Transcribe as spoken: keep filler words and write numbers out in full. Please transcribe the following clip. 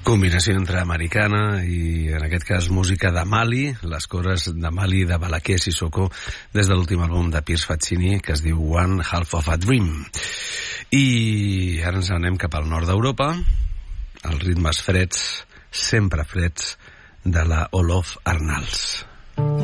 Combinació entre americana i, en aquest cas, música de Mali, les cores de Mali de Balaké Sissoko, des de l'últim àlbum de Piers Fazzini, que es diu One Half of a Dream. I ara ens anem cap al nord d'Europa, als ritmes freds, sempre freds, de la Olof Arnalds.